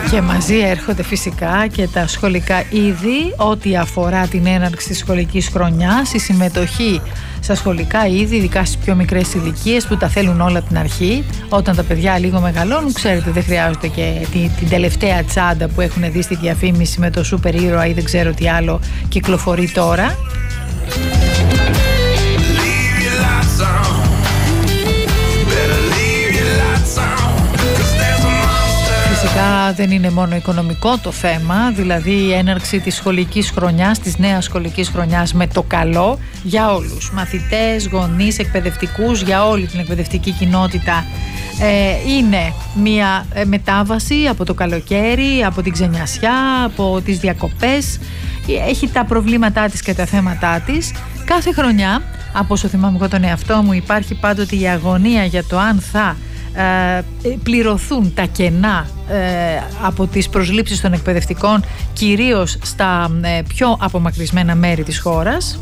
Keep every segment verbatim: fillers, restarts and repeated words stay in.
Και μαζί έρχονται φυσικά και τα σχολικά είδη, ό,τι αφορά την έναρξη της σχολικής χρονιάς, η συμμετοχή στα σχολικά είδη, ειδικά στις πιο μικρές ηλικίες που τα θέλουν όλα από την αρχή. Όταν τα παιδιά λίγο μεγαλώνουν, ξέρετε, δεν χρειάζεται και την, την τελευταία τσάντα που έχουν δει στη διαφήμιση με το σούπερ ήρωα ή δεν ξέρω τι άλλο κυκλοφορεί τώρα. Φυσικά δεν είναι μόνο οικονομικό το θέμα, δηλαδή η έναρξη της σχολικής χρονιάς, της νέας σχολικής χρονιάς με το καλό για όλους, μαθητές, γονείς, εκπαιδευτικούς, για όλη την εκπαιδευτική κοινότητα. Ε, είναι μια μετάβαση από το καλοκαίρι, από την ξενιασιά, από τις διακοπές. Έχει τα προβλήματά της και τα θέματά της. Κάθε χρονιά, από όσο θυμάμαι εγώ τον εαυτό μου, υπάρχει πάντοτε η αγωνία για το αν θα ε, πληρωθούν τα κενά ε, από τις προσλήψεις των εκπαιδευτικών, κυρίως στα ε, πιο απομακρυσμένα μέρη της χώρας.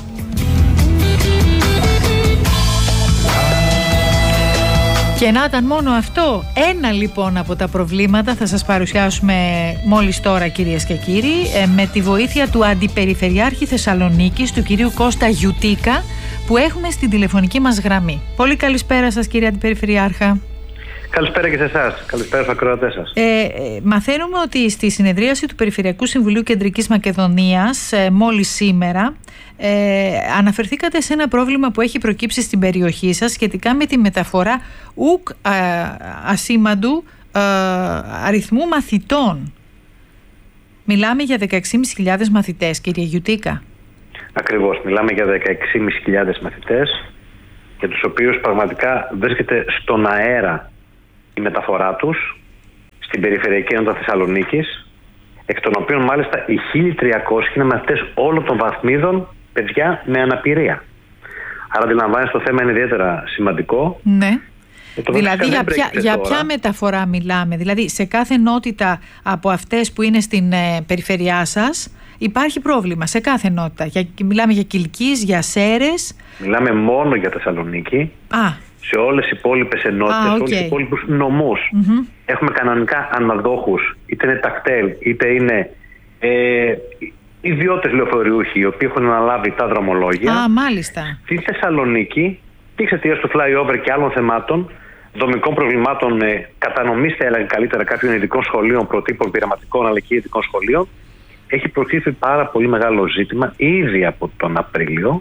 Και να ήταν μόνο αυτό, ένα λοιπόν από τα προβλήματα θα σας παρουσιάσουμε μόλις τώρα, κυρίες και κύριοι, με τη βοήθεια του Αντιπεριφερειάρχη Θεσσαλονίκης, του κυρίου Κώστα Γιουτίκα, που έχουμε στην τηλεφωνική μας γραμμή. Πολύ καλησπέρα σας, κύριε Αντιπεριφερειάρχα. Καλησπέρα και σε εσάς. Καλησπέρα στους ακροατές σας. Ε, ε, μαθαίνουμε ότι στη συνεδρίαση του Περιφερειακού Συμβουλίου Κεντρικής Μακεδονίας, ε, μόλις σήμερα, ε, αναφερθήκατε σε ένα πρόβλημα που έχει προκύψει στην περιοχή σας σχετικά με τη μεταφορά ουκ α, ασήμαντου α, αριθμού μαθητών. Μιλάμε για δεκαέξι χιλιάδες πεντακόσιους μαθητές, κύριε Γιουτίκα. Ακριβώς, μιλάμε για δεκαέξι χιλιάδες πεντακόσιους μαθητές, για τους οποίους πραγματικά βρίσκεται στον αέρα η μεταφορά τους στην Περιφερειακή Ενότητα Θεσσαλονίκης, εκ των οποίων μάλιστα οι χίλια τριακόσιοι είναι μαθητές όλων των βαθμίδων, παιδιά με αναπηρία. Άρα αντιλαμβάνεστε, το θέμα είναι ιδιαίτερα σημαντικό. Ναι. Δηλαδή για ποια, για ποια μεταφορά μιλάμε? Δηλαδή σε κάθε ενότητα από αυτές που είναι στην ε, περιφερειά σας υπάρχει πρόβλημα, σε κάθε ενότητα? Για, μιλάμε για Κιλκής, για Σέρες? Μιλάμε μόνο για Θεσσαλονίκη. Α. Σε όλες οι υπόλοιπες ενότητες, okay. σε όλους τους υπόλοιπους νομούς mm-hmm. έχουμε κανονικά αναδόχους, είτε είναι τακτέλ, είτε είναι ε, ιδιώτες λεωφορειούχοι, οι οποίοι έχουν αναλάβει τα δρομολόγια. Α, μάλιστα. Στη Θεσσαλονίκη, και εξαιτίας του flyover και άλλων θεμάτων, δομικών προβλημάτων, ε, κατανομής, θα έλεγα καλύτερα, κάποιων ειδικών σχολείων, προτύπων πειραματικών αλλά και ειδικών σχολείων, έχει προκύψει πάρα πολύ μεγάλο ζήτημα ήδη από τον Απρίλιο.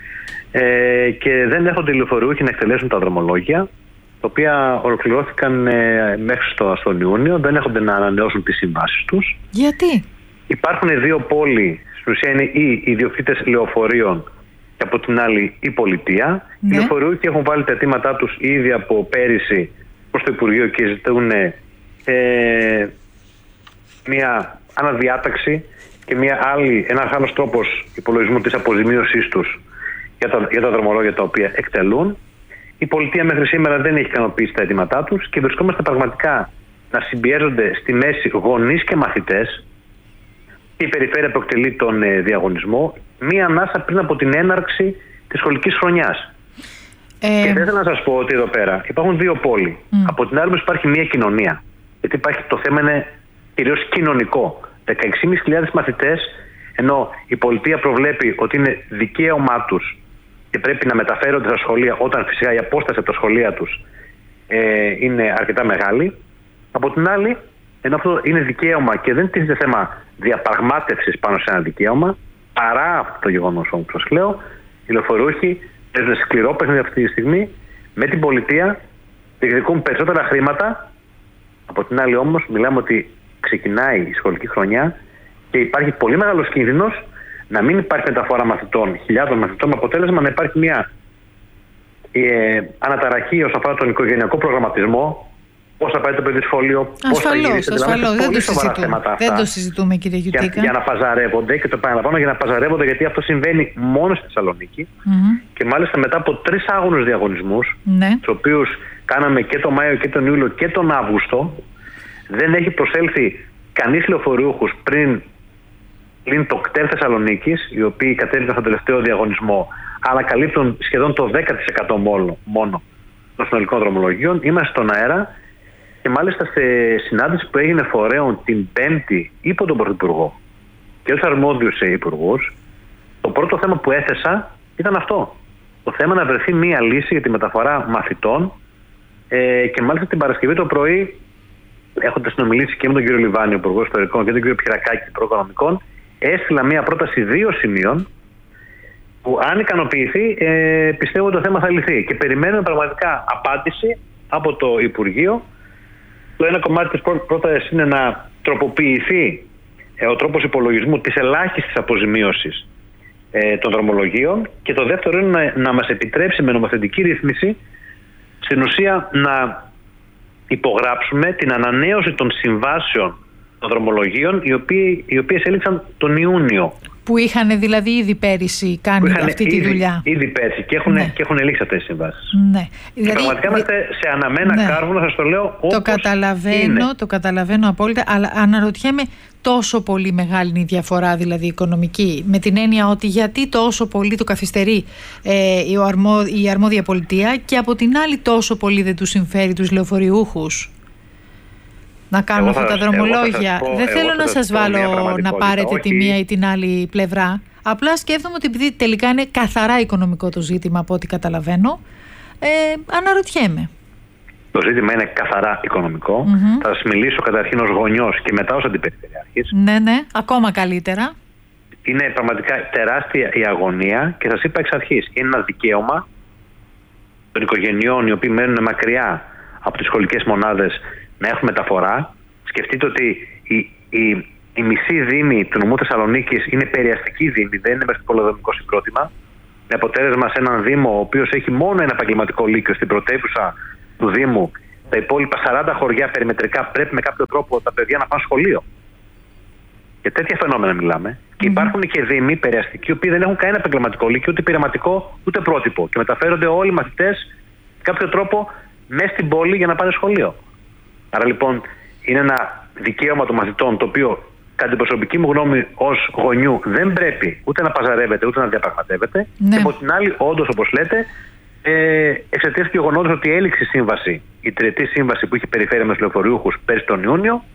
Ε, και δεν έρχονται οι λεωφορειούχοι να εκτελέσουν τα δρομολόγια, τα οποία ολοκληρώθηκαν ε, μέχρι στο, στον Ιούνιο, δεν έρχονται να ανανεώσουν τις συμβάσεις τους. Γιατί? Υπάρχουν δύο πόλοι, στην ουσία είναι οι ιδιοκτήτες λεωφορείων και από την άλλη η πολιτεία. Ναι. Οι λεωφορειούχοι έχουν βάλει τα αιτήματά τους ήδη από πέρυσι προς το Υπουργείο και ζητούν ε, μια αναδιάταξη και μια άλλη, ένας άλλος τρόπος υπολογισμού της αποζημίωσής τους για τα, για τα δρομολόγια τα οποία εκτελούν. Η πολιτεία μέχρι σήμερα δεν έχει ικανοποιήσει τα αιτήματά τους και βρισκόμαστε πραγματικά να συμπιέζονται στη μέση γονείς και μαθητές. Η περιφέρεια που εκτελεί τον ε, διαγωνισμό μία ανάσα πριν από την έναρξη της σχολικής χρονιάς. Ε... Και θα ήθελα να σας πω ότι εδώ πέρα υπάρχουν δύο πόλοι. Mm. Από την άλλη όμως υπάρχει μία κοινωνία. Γιατί υπάρχει, το θέμα είναι κυρίως κοινωνικό. δεκαέξι χιλιάδες πεντακόσιους μαθητές, ενώ η πολιτεία προβλέπει ότι είναι δικαίωμά τους και πρέπει να μεταφέρονται στα σχολεία όταν φυσικά η απόσταση από τα σχολεία τους ε, είναι αρκετά μεγάλη. Από την άλλη, ενώ αυτό είναι δικαίωμα και δεν τίθεται θέμα διαπραγμάτευσης πάνω σε ένα δικαίωμα, παρά αυτό το γεγονός όμως σας λέω, οι λεωφορείουχοι παίζουν σκληρό παιχνίδι αυτή τη στιγμή με την πολιτεία, διεκδικούν περισσότερα χρήματα. Από την άλλη όμως μιλάμε ότι ξεκινάει η σχολική χρονιά και υπάρχει πολύ μεγάλος κίνδυνος να μην υπάρχει μεταφορά μαθητών, χιλιάδων μαθητών, με αποτέλεσμα να υπάρχει μια ε, αναταραχή όσον αφορά τον οικογενειακό προγραμματισμό, πώς θα πάει το παιδί σχολείο, πώς θα γυρίσει. Ασφαλώς, δεν, δεν το συζητούμε, κύριε Γιουτίκα. Για, για να παζαρεύονται, και το επαναλαμβάνω, για να παζαρεύονται, γιατί αυτό συμβαίνει μόνο στη Θεσσαλονίκη mm-hmm. και μάλιστα μετά από τρεις άγωνους διαγωνισμούς, mm-hmm. τους οποίους κάναμε και τον Μάιο και τον Ιούλιο και τον Αύγουστο, δεν έχει προσέλθει κανείς λεωφορείουχος πριν πλην το ΚΤΕΛ Θεσσαλονίκης, οι οποίοι κατέβηκαν στον τελευταίο διαγωνισμό, αλλά καλύπτουν σχεδόν το δέκα τοις εκατό μόνο, μόνο των συνολικών δρομολογίων. Είμαστε στον αέρα και μάλιστα σε συνάντηση που έγινε φορέων την Πέμπτη υπό τον Πρωθυπουργό και ως αρμόδιους υπουργούς, το πρώτο θέμα που έθεσα ήταν αυτό. Το θέμα να βρεθεί μία λύση για τη μεταφορά μαθητών ε, και μάλιστα την Παρασκευή το πρωί, έχοντας συνομιλήσει και με τον κύριο Λιβάνη, Υπουργό Ιστορικών, και τον κύριο Πυρακάκη, Υπουργό Οικονομικών, έστειλα μία πρόταση δύο σημείων που αν ικανοποιηθεί ε, πιστεύω ότι το θέμα θα λυθεί. Και περιμένουμε πραγματικά απάντηση από το Υπουργείο. Το ένα κομμάτι της πρότασης είναι να τροποποιηθεί ε, ο τρόπος υπολογισμού της ελάχιστης αποζημίωσης ε, των δρομολογίων, και το δεύτερο είναι να, να μας επιτρέψει με νομοθετική ρύθμιση στην ουσία να υπογράψουμε την ανανέωση των συμβάσεων των δρομολογίων, οι, οποίοι, οι οποίες έληξαν τον Ιούνιο. Που είχαν δηλαδή ήδη πέρυσι κάνει αυτή τη ήδη, δουλειά. Ήδη πέρυσι και έχουν, ναι. έχουν λήξει αυτές τις συμβάσεις. Ναι. Δηλαδή, πραγματικά είμαστε σε αναμένα ναι. κάρβουνα, σας το λέω όπως το καταλαβαίνω, είναι. Το καταλαβαίνω απόλυτα, αλλά αναρωτιέμαι τόσο πολύ μεγάλη είναι η διαφορά δηλαδή οικονομική, με την έννοια ότι γιατί τόσο πολύ το καθυστερεί ε, η, αρμό, η αρμόδια πολιτεία και από την άλλη τόσο πολύ δεν τους συμφέρει τους λεωφοριούχους να κάνουν αυτά τα δρομολόγια. Πω, δεν θέλω να σας βάλω να πάρετε όχι. τη μία ή την άλλη πλευρά. Απλά σκέφτομαι ότι επειδή τελικά είναι καθαρά οικονομικό το ζήτημα από ό,τι καταλαβαίνω, ε, αναρωτιέμαι. Το ζήτημα είναι καθαρά οικονομικό. Mm-hmm. Θα σας μιλήσω καταρχήν ως γονιός και μετά ως αντιπεριφερειάρχης. Ναι, ναι, ακόμα καλύτερα. Είναι πραγματικά τεράστια η αγωνία και σας είπα εξ αρχής, είναι ένα δικαίωμα των οικογενειών οι οποίοι μένουν μακριά από τις σχολικές μονάδες να έχουν μεταφορά. Σκεφτείτε ότι η, η, η μισή δήμη του νομού Θεσσαλονίκης είναι περιαστική δήμη, δεν είναι μέσα στο πολεοδομικό συγκρότημα. Με αποτέλεσμα σε έναν δήμο ο οποίος έχει μόνο ένα επαγγελματικό λύκειο στην πρωτεύουσα του Δήμου, τα υπόλοιπα σαράντα χωριά περιμετρικά πρέπει με κάποιο τρόπο τα παιδιά να πάνε σχολείο. Για τέτοια φαινόμενα μιλάμε. Mm-hmm. Και υπάρχουν και δήμοι περιαστικοί, οι οποίοι δεν έχουν κανένα επαγγελματικό λύκειο, ούτε πειραματικό, ούτε πρότυπο. Και μεταφέρονται όλοι οι μαθητές με κάποιο τρόπο μέσα στην πόλη για να πάνε σχολείο. Άρα λοιπόν είναι ένα δικαίωμα των μαθητών, το οποίο κατά την προσωπική μου γνώμη ως γονιού δεν πρέπει ούτε να παζαρεύεται ούτε να διαπραγματεύεται. Ναι. Και από την άλλη, όντως όπως λέτε, ε, εξαιτίας του γεγονότος ότι έληξε η σύμβαση, η τριετή σύμβαση που είχε περιφέρει με τους λεωφοριούχους πέρσι τον Ιούνιο,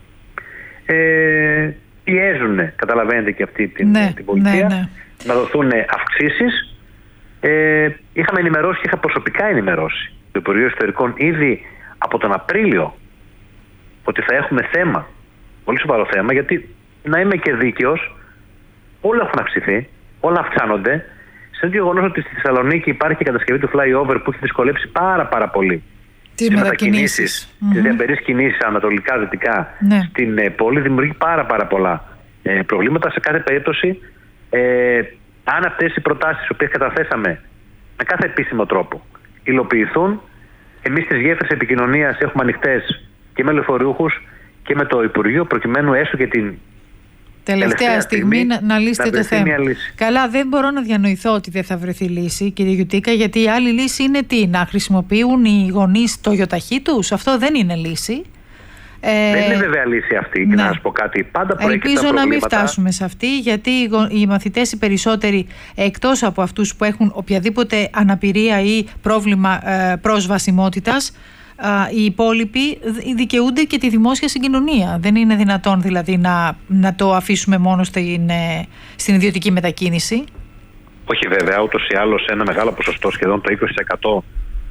ε, πιέζουν, καταλαβαίνετε και αυτή την, ναι, την πολιτεία, ναι, ναι. να δοθούν αυξήσεις. Ε, είχαμε ενημερώσει και είχα προσωπικά ενημερώσει το Υπουργείο Ιστορικών ήδη από τον Απρίλιο ότι θα έχουμε θέμα, πολύ σοβαρό θέμα, γιατί να είμαι και δίκαιος, όλα έχουν αυξηθεί, όλα αυξάνονται. Σε το γεγονός ότι στη Θεσσαλονίκη υπάρχει η κατασκευή του flyover που έχει δυσκολέψει πάρα πάρα πολύ τις μετακινήσεις, mm-hmm. τις διαμερείς κινήσεις ανατολικά-δυτικά ναι. στην ε, πόλη, δημιουργεί πάρα πάρα πολλά ε, προβλήματα. Σε κάθε περίπτωση, ε, αν αυτές οι προτάσεις τις οποίες καταθέσαμε με κάθε επίσημο τρόπο υλοποιηθούν, εμείς τις γέφυρες επικοινωνίας έχουμε ανοιχτές και με λεωφοριούχους και με το Υπουργείο, προκειμένου έστω και την τελευταία, τελευταία στιγμή, στιγμή να, να λύσετε να το θέμα. Καλά, δεν μπορώ να διανοηθώ ότι δεν θα βρεθεί λύση, κύριε Γιουτίκα, γιατί η άλλη λύση είναι τι, να χρησιμοποιούν οι γονείς το γιοταχή τους. Αυτό δεν είναι λύση. Ε, δεν είναι βέβαια λύση αυτή, ναι. και να σας πω κάτι. Πάντα προέκυπταν Ελπίζω προβλήματα. να μην φτάσουμε σε αυτή, γιατί οι μαθητές οι περισσότεροι, εκτός από αυτούς που έχουν οποιαδήποτε αναπηρία ή πρόβλημα ε, προσβασιμότητας, οι υπόλοιποι δικαιούνται και τη δημόσια συγκοινωνία. Δεν είναι δυνατόν δηλαδή να, να το αφήσουμε μόνο στην, στην ιδιωτική μετακίνηση. Όχι βέβαια, ούτως ή άλλως ένα μεγάλο ποσοστό, σχεδόν το είκοσι τοις εκατό,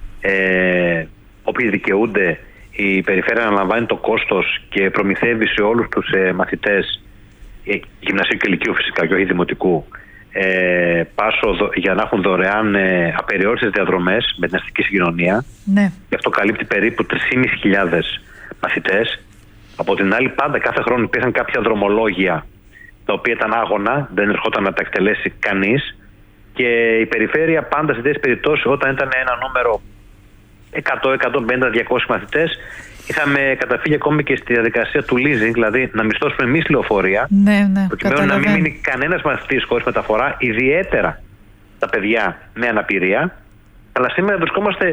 ε, όποιοι δικαιούνται, η περιφέρεια αναλαμβάνει το κόστος και προμηθεύει σε όλους τους ε, μαθητές ε, γυμνασίου και λυκείου φυσικά και όχι δημοτικού, ε, πάσο δο, για να έχουν δωρεάν ε, απεριόριστες διαδρομές με την αστική συγκοινωνία. Ναι. Και αυτό καλύπτει περίπου τρεις χιλιάδες πεντακόσιους μαθητές. Από την άλλη, πάντα κάθε χρόνο υπήρχαν κάποια δρομολόγια τα οποία ήταν άγωνα, δεν ερχόταν να τα εκτελέσει κανείς. Και η περιφέρεια πάντα σε τέτοιες περιπτώσεις, όταν ήταν ένα νούμερο εκατό, εκατόν πενήντα, διακόσιους μαθητές, είχαμε καταφύγει ακόμη και στη διαδικασία του leasing, δηλαδή να μισθώσουμε εμείς λεωφορεία, ναι, ναι, προκειμένου να μην μείνει κανένας μαθητής χωρίς μεταφορά, ιδιαίτερα τα παιδιά με αναπηρία. Αλλά σήμερα βρισκόμαστε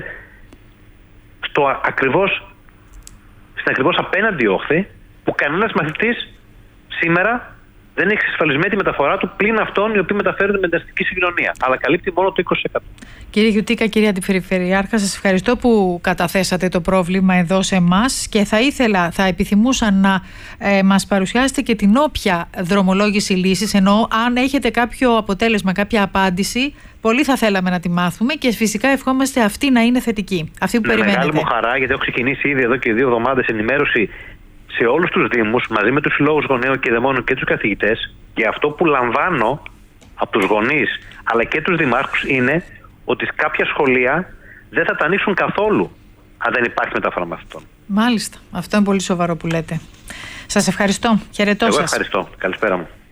στο ακριβώς, στην ακριβώς απέναντι όχθη, που κανένας μαθητής σήμερα δεν έχει εξασφαλισμένη τη μεταφορά του πλην αυτών οι οποίοι μεταφέρονται με την αστική συγκοινωνία. Αλλά καλύπτει μόνο το είκοσι τοις εκατό. Κύριε Γιουτίκα, κυρία Αντιπεριφερειάρχα, σας ευχαριστώ που καταθέσατε το πρόβλημα εδώ σε εμάς και θα ήθελα, θα επιθυμούσα να ε, μας παρουσιάσετε και την όποια δρομολόγηση λύσης, ενώ αν έχετε κάποιο αποτέλεσμα, κάποια απάντηση, πολύ θα θέλαμε να τη μάθουμε και φυσικά ευχόμαστε αυτή να είναι θετική. Αυτή που με περιμένετε. Μεγάλη μου χαρά, γιατί έχω ξεκινήσει ήδη εδώ και δύο εβδομάδες ενημέρωση σε όλους τους δήμους, μαζί με τους συλλόγους γονέων και δαιμόνων και τους καθηγητές, και αυτό που λαμβάνω από τους γονείς αλλά και τους δημάρχους είναι ότι κάποια σχολεία δεν θα τα ανοίξουν καθόλου αν δεν υπάρχει μεταφορά μαθητών. Μάλιστα. Αυτό είναι πολύ σοβαρό που λέτε. Σας ευχαριστώ. Χαιρετώ σας. Εγώ ευχαριστώ. Καλησπέρα μου.